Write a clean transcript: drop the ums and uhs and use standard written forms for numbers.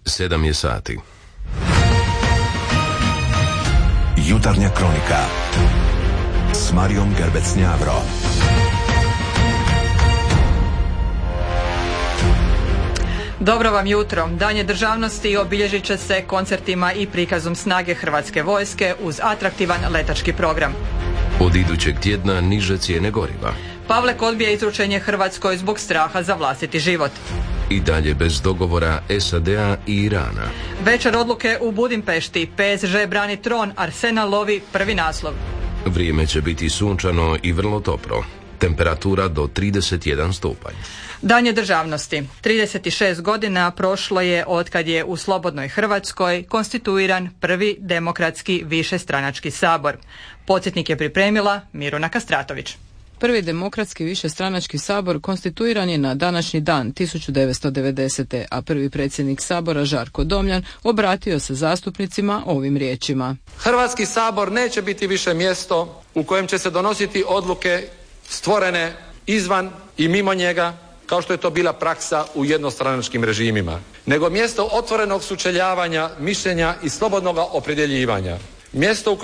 7 je sati. Jutarnja kronika s Marijom Gerbec-Njavro. Dobro vam jutro. Dan državnosti obilježit će se koncertima i prikazom snage Hrvatske vojske uz atraktivan letački program. Od idućeg tjedna niže cijene goriva. Pavlek odbija izručenje Hrvatskoj zbog straha za vlastiti život. I dalje bez dogovora SAD-a i Irana. Večer odluke u Budimpešti. PSG brani tron, Arsenal lovi prvi naslov. Vrijeme će biti sunčano i vrlo toplo. Temperatura do 31 stupanj. Dan državnosti. 36 godina prošlo je otkad je u slobodnoj Hrvatskoj konstituiran prvi demokratski višestranački sabor. Podsjetnik je pripremila Miruna Kastratović. Prvi demokratski višestranački sabor konstituiran je na današnji dan 1990. a prvi predsjednik sabora Žarko Domjan obratio se zastupnicima ovim riječima. Hrvatski sabor neće biti više mjesto u kojem će se donositi odluke stvorene izvan i mimo njega, kao što je to bila praksa u jednostranačkim režimima, nego mjesto otvorenog sučeljavanja mišljenja i slobodnog opredjeljivanja. Mjesto u